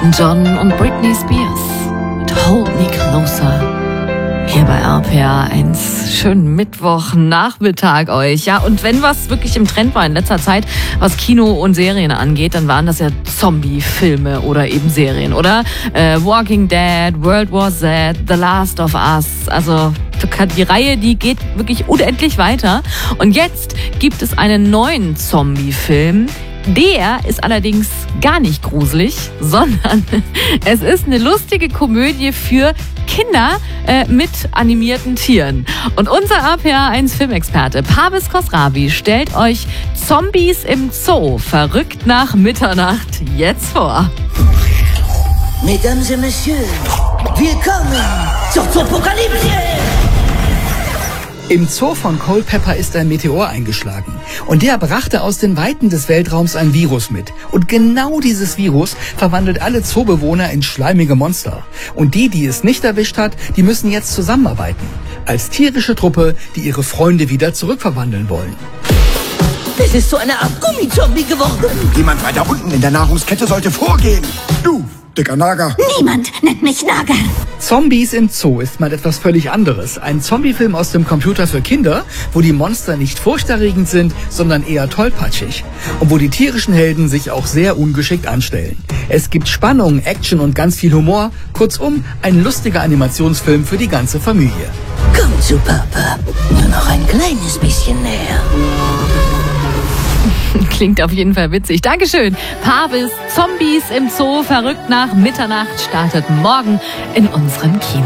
John und Britney Spears mit Hold Me Closer. Hier bei RPR 1. Schönen Mittwochnachmittag euch. Ja, und wenn was wirklich im Trend war in letzter Zeit, was Kino und Serien angeht, dann waren das ja Zombie-Filme oder eben Serien, oder? Walking Dead, World War Z, The Last of Us. Also die Reihe, die geht wirklich unendlich weiter. Und jetzt gibt es einen neuen Zombie-Film. Der ist allerdings gar nicht gruselig, sondern es ist eine lustige Komödie für Kinder mit animierten Tieren. Und unser RPR 1 Filmexperte Parvis Khosravi stellt euch Zombies im Zoo, verrückt nach Mitternacht, jetzt vor. Mesdames et Messieurs, willkommen zur Zoopokalypse! Im Zoo von Culpeper ist ein Meteor eingeschlagen und der brachte aus den Weiten des Weltraums ein Virus mit. Und genau dieses Virus verwandelt alle Zoobewohner in schleimige Monster. Und die es nicht erwischt hat, die müssen jetzt zusammenarbeiten. Als tierische Truppe, die ihre Freunde wieder zurückverwandeln wollen. Es ist so eine Art Gummizombie geworden. Jemand weiter unten in der Nahrungskette sollte vorgehen. Du, dicker Nager. Niemand nennt mich Nager. Zombies im Zoo ist mal etwas völlig anderes. Ein Zombiefilm aus dem Computer für Kinder, wo die Monster nicht furchterregend sind, sondern eher tollpatschig. Und wo die tierischen Helden sich auch sehr ungeschickt anstellen. Es gibt Spannung, Action und ganz viel Humor. Kurzum, ein lustiger Animationsfilm für die ganze Familie. Komm zu Papa. Nur noch ein kleines bisschen näher. Klingt auf jeden Fall witzig. Dankeschön. Parvis, Zombies im Zoo, verrückt nach Mitternacht startet morgen in unserem Kino.